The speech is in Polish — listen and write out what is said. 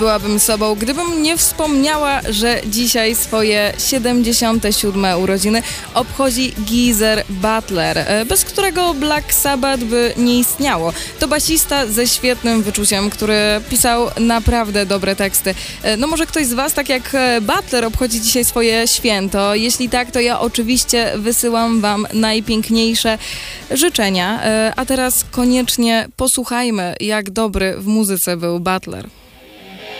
Byłabym sobą, gdybym nie wspomniała, że dzisiaj swoje 77. urodziny obchodzi Geezer Butler, bez którego Black Sabbath by nie istniało. To basista ze świetnym wyczuciem, który pisał naprawdę dobre teksty. No może ktoś z was, tak jak Butler, obchodzi dzisiaj swoje święto? Jeśli tak, to ja oczywiście wysyłam wam najpiękniejsze życzenia. A teraz koniecznie posłuchajmy, jak dobry w muzyce był Butler.